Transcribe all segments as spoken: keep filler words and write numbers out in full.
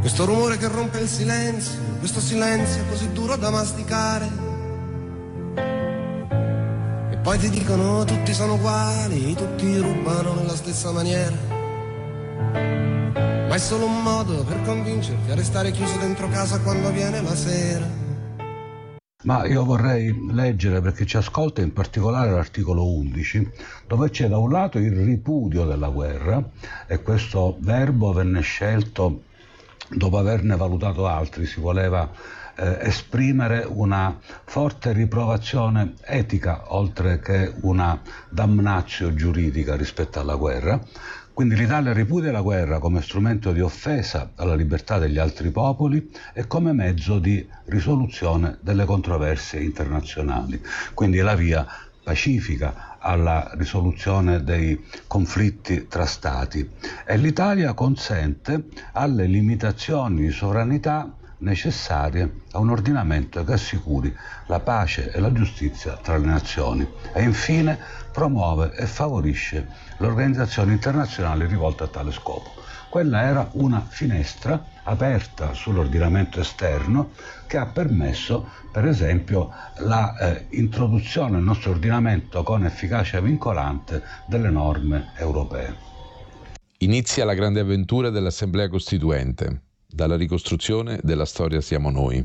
Questo rumore che rompe il silenzio, questo silenzio così duro da masticare. E poi ti dicono tutti sono uguali, tutti rubano nella stessa maniera. Ma è solo un modo per convincerti a restare chiuso dentro casa quando viene la sera. Ma io vorrei leggere, perché ci ascolta, in particolare l'articolo undici, dove c'è da un lato il ripudio della guerra, e questo verbo venne scelto dopo averne valutato altri. Si voleva eh, esprimere una forte riprovazione etica, oltre che una damnatio giuridica rispetto alla guerra. Quindi l'Italia ripudia la guerra come strumento di offesa alla libertà degli altri popoli e come mezzo di risoluzione delle controversie internazionali. Quindi la via pacifica alla risoluzione dei conflitti tra stati. E l'Italia consente alle limitazioni di sovranità necessarie a un ordinamento che assicuri la pace e la giustizia tra le nazioni. E infine promuove e favorisce le organizzazioni internazionali rivolte a tale scopo. Quella era una finestra aperta sull'ordinamento esterno che ha permesso, per esempio, la eh, introduzione nel nostro ordinamento con efficacia vincolante delle norme europee. Inizia la grande avventura dell'Assemblea Costituente. Dalla ricostruzione della storia siamo noi.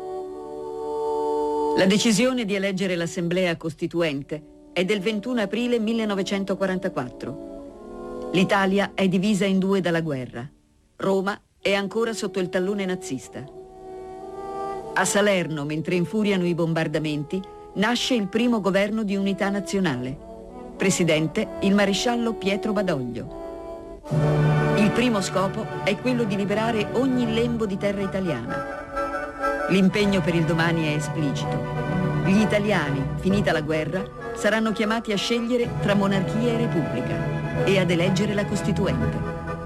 La decisione di eleggere l'Assemblea Costituente è del ventuno aprile millenovecentoquarantaquattro. L'Italia è divisa in due dalla guerra. Roma è ancora sotto il tallone nazista. A Salerno, mentre infuriano i bombardamenti, nasce il primo governo di unità nazionale. Presidente il maresciallo Pietro Badoglio. Il primo scopo è quello di liberare ogni lembo di terra italiana. L'impegno per il domani è esplicito. Gli italiani, finita la guerra, saranno chiamati a scegliere tra monarchia e repubblica e ad eleggere la Costituente.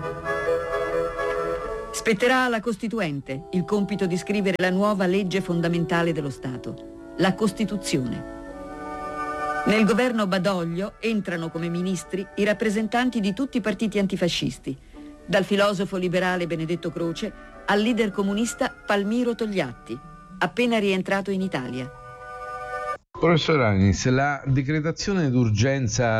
Spetterà alla Costituente il compito di scrivere la nuova legge fondamentale dello Stato, la Costituzione. Nel governo Badoglio entrano come ministri i rappresentanti di tutti i partiti antifascisti, dal filosofo liberale Benedetto Croce al leader comunista Palmiro Togliatti, appena rientrato in Italia. Professor Ainis, la decretazione d'urgenza